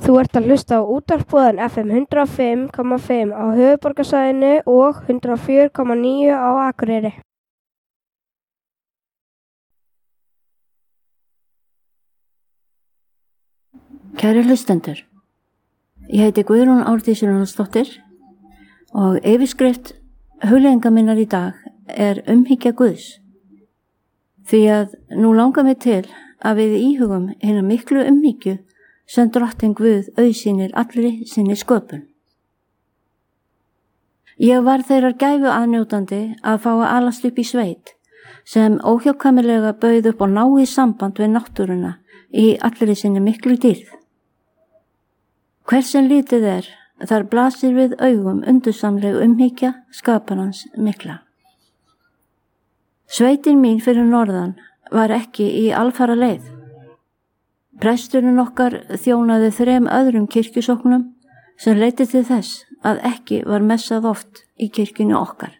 Þú ert að hlusta á útvarpsboðan FM 105,5 á höfuðborgarsvæðinu og 104,9 á Akureyri. Kæri hlustendur, ég heiti Guðrún Árdís Jónsdóttir og yfirskrift hugleiðinga minnar í dag er umhyggja Guðs. Því að nú langar mig til að við íhugum hina miklu umhyggju sem Drottinn Guð auðsýnir allri sinni sköpun. Ég var þeirrar gæfu aðnjótandi að fá að alast upp í sveit sem óhjákvæmilega bauð upp á náið samband við náttúruna í allri sinni miklu dýrð. Hversin lítið er, þar blasir við augum undursamleg umhyggja skaparans mikla. Sveitin mín fyrir norðan var ekki í alfara leið. Presturinn okkar þjónaði 3 öðrum kirkjusóknum sem leiddi til þess að ekki var messað oft í kirkjunni okkar.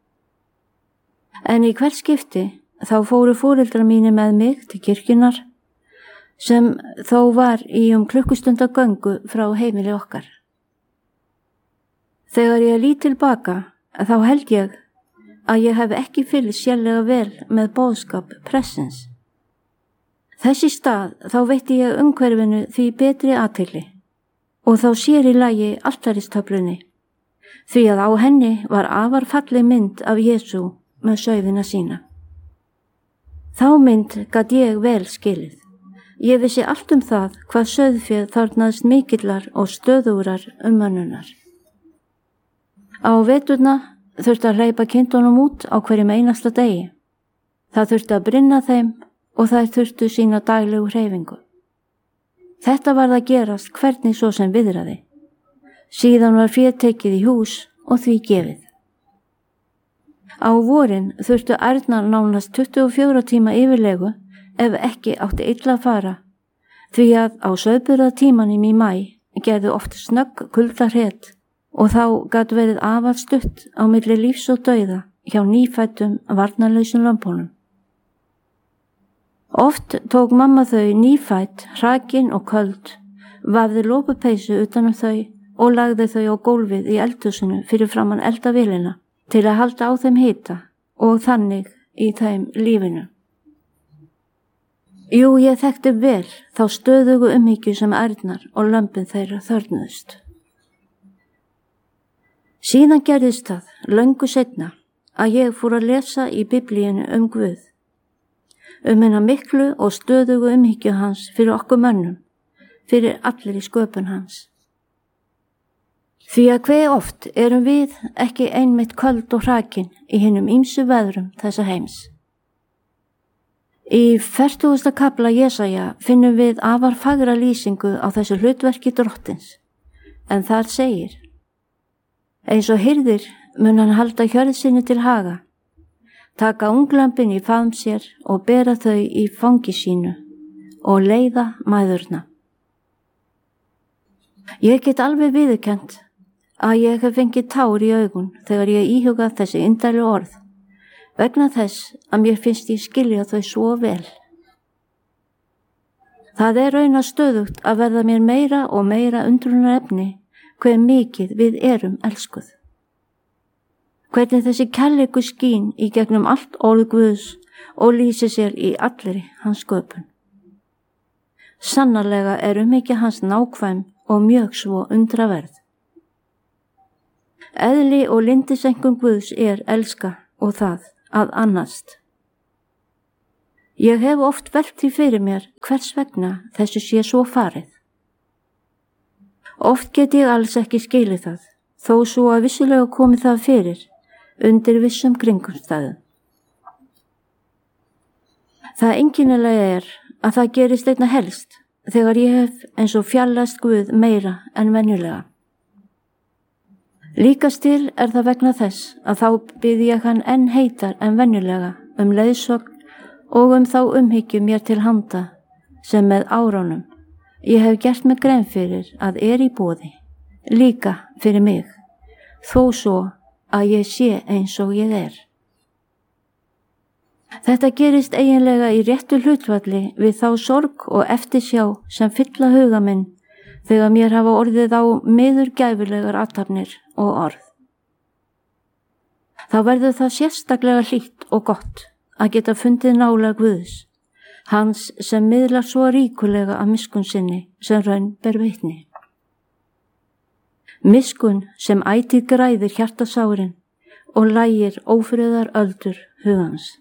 En í hvert skipti þá fóru foreldrar mínir með mig til kirkjunar sem þó var í klukkustunda göngu frá heimili okkar. Þegar ég lít tilbaka þá held ég að ég hef ekki fylgst sérlega vel með boðskap prestsins. Þessi stað þá veitti ég umhverfinu því betri athygli og þá sér í lagi altaristöflunni því að á henni var afar falleg mynd af Jesú með sauðina sína. Þá mynd gat ég vel skilið. Ég vissi allt það hvað sauðféð þarfnaðist mikillar og stöðugrar umönnunar. Á veturna þurfti að hleypa kindunum út á hverjum einasta degi. Það þurfti að brynna þeim og þær þurftu sína daglegu hreyfingu. Þetta var að gerast hvernig svo sem viðraði. Síðan var féð tekið í hús og því gefið. Á vorin þurftu ærnar nánast 24 tíma yfirlegu ef ekki átti illa að fara, því að á sauðburðartímanum í maí gerðu oft snögg kuldahrét og þá gat verið afar stutt á milli lífs og dauða hjá nýfæddum varnarlausum lömbunum. Oft tók mamma þau nýfædd, hrakin og köld, vafði lopupeysu utan þau og lagði þau á gólfið í eldhúsinu fyrir framan eldavélina til að halda á þeim hita og þannig í þeim lífinu. Jú, ég þekkti vel þá stöðugu umhyggju sem ærnar og lömbin þeirra þörfnuðust. Síðan gerðist það löngu seinna að ég fór að lesa í Biblíunni Guð, hina miklu og stöðugu umhyggju hans fyrir okkur mönnum, fyrir allir í sköpun hans. Því að hve oft erum við ekki einmitt köld og hrakin í hinum ýmsu veðrum þessa heims. Í 40. kafla Jesaja finnum við afar fagra lýsingu á þessu hlutverki Drottins, en þar segir: eins og hirðir mun hann halda hjörð sinni til haga, taka unglömbin í faðm sér og bera þau í fangi sínu og leiða mæðurna. Ég get alveg viðurkennt að ég hef fengið tár í augun þegar ég íhuga þessi indælu orð, vegna þess að mér finnst ég skilja þau svo vel. Það er raunar stöðugt að verða mér meira og meira undrunarefni hve mikið við erum elskuð. Hvernig þessi kærleikur skín í gegnum allt orð Guðs og lýsir sér í allri hans sköpun. Sannarlega er umhyggja hans nákvæm og mjög svo undraverð. Eðli og lyndiseinkunn Guðs er elska og það að annast. Ég hef oft velt því fyrir mér hvers vegna þessu sé svo farið. Oft get ég alls ekki skilið það, þó svo að vissulega komi það fyrir undir vissum kringumstæðum. Það einkennilega er að það gerist einna helst þegar ég hef eins og fjallast Guð meira en venjulega. Líkast til er það vegna þess að þá bið ég hann enn heitar en venjulega leiðsögn og þá umhyggju mér til handa sem með árunum ég hef gert mig grein fyrir að er í boði, líka fyrir mig, þó svo að ég sé eins og ég er. Þetta gerist eiginlega í réttu hlutfalli við þá sorg og eftirsjá sem fylla huga minn þegar mér hafa orðið á miður gæfulegar athafnir og orð. Þá verður það sérstaklega hlýtt og gott að geta fundið nálæg Guðs, hans sem miðlar svo ríkulega af miskunn sinni sem raun ber vitni. Miskunn sem ætíð græðir hjartasárin og lægir ófriðar öldur hugans.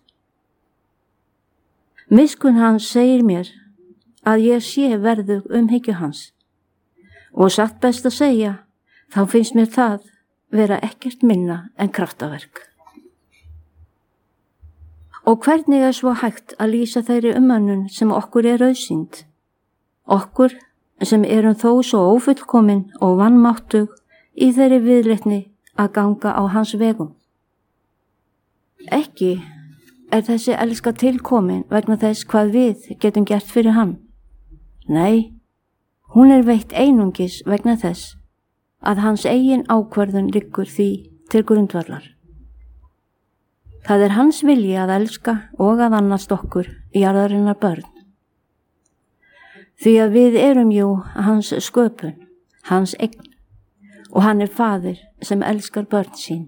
Miskunn hans segir mér að ég sé verðug umhyggju hans og satt best að segja, þá finnst mér það vera ekkert minna en kraftaverk. Og hvernig er svo hægt að lýsa þeirri umönnun sem okkur er auðsýnd? Okkur sem erum þó svo ófullkomin og vanmáttug í þeirri viðleitni að ganga á hans vegum. Ekki er þessi elska tilkomin vegna þess hvað við getum gert fyrir hann. Nei, hún er veitt einungis vegna þess að hans eigin ákvörðun liggur því til grundvallar. Það er hans vilji að elska og að annast okkur jarðarinnar börn. Því að við erum jú hans sköpun, hans eign, og hann er faðir sem elskar börn sín.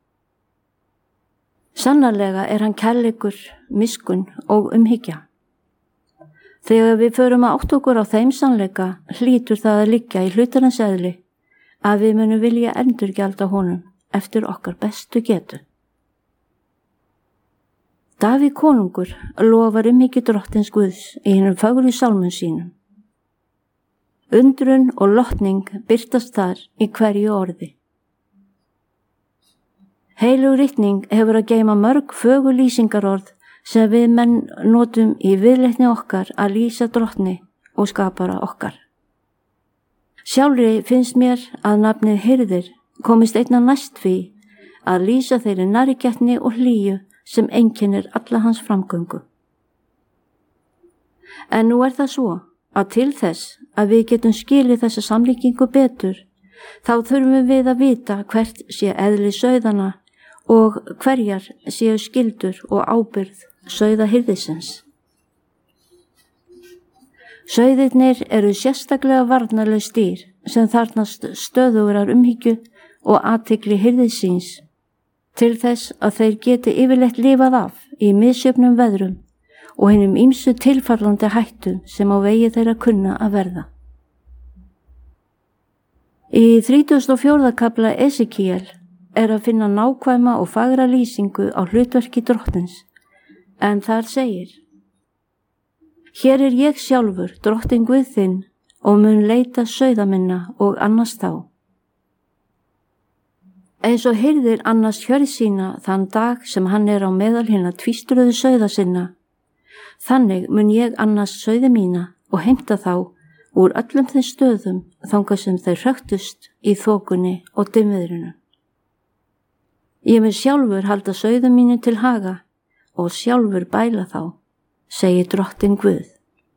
Sannarlega er hann kærleikur, miskunn og umhyggja. Þegar við förum að átta okkur á þeim sannleika, hlýtur það að liggja í hlutarins eðli að við munum vilja endurgjalda honum eftir okkar bestu getu. Davíð konungur lofar umhyggju drottins Guðs í hinum fögru sálmum sínum. Undrun og lotning birtast þar í hverju orði. Heilug ritning hefur að geyma mörg fögur lýsingarorð sem við menn notum í viðleitni okkar að lýsa drottni og skapara okkar. Sjálfri finnst mér að nafnið hirðir komist einna næst því að lýsa þeirri nærgætni og hlýju sem einkennir alla hans framgöngu. En nú er það svo að til þess að við getum skilið þessa samlíkingu betur, þá þurfum við að vita hvert sé eðli sauðana og hverjar séu skyldur og ábyrgð sauðahirðisins. Sauðirnir eru sérstaklega varnarlaus dýr sem þarfnast stöðugrar umhyggju og athygli hirðisins til þess að þeir geti yfirleitt lifað af í misjöfnum veðrum og hinum ýmsu tilfallandi hættum sem á vegi þeirra kunna að verða. Í 34. kafla Esekíel er að finna nákvæma og fagra lýsingu á hlutverki drottins, en þar segir: Hér er ég sjálfur, drottin Guð þinn, og mun leita sauða minna og annast þá. Eins og hirðir annast hjörð sína þann dag sem hann er á meðal hinna tvístruðu sauða sinna, þannig mun ég annast sauði mína og heimta þá úr öllum þeim stöðum þangað sem þeir hröktust í þokunni og dimmviðrinu. Ég mun sjálfur halda sauðum mínu til haga og sjálfur bæla þá, segir drottin Guð.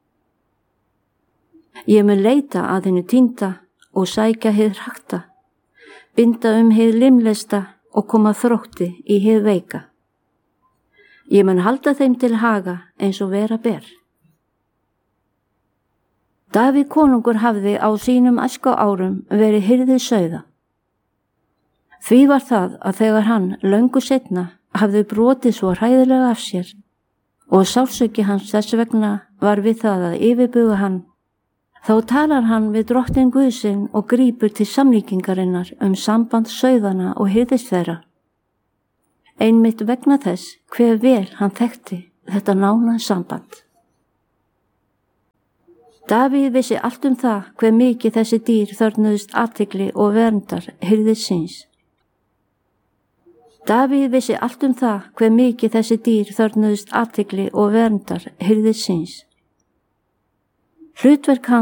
Ég mun leita að hennu týnda og sækja hið hrakta, binda hið limlesta og koma þrótti í hið veika. Ég mun halda þeim til haga eins og vera ber. Davíð konungur hafði á sínum æsku árum verið hirðir sauða. Því var það að þegar hann löngu seinna hafði brotið svo hræðilega af sér og sársauki hans þess vegna var við það að yfirbuga hann, þá talar hann við drottin Guð sinn og grípur til samlíkingarinnar samband sauðana og hirðis þeirra. Einmitt vegna þess hve vel hann þekkti þetta nána samband. Davíð vissi allt það hve mikið þessi dýr þörfnuðust athygli og verndar hirðis síns. Davíð vissi allt það hve mikið þessi dýr þörfnuðust athygli og verndar hirðis síns. Hlutverk hans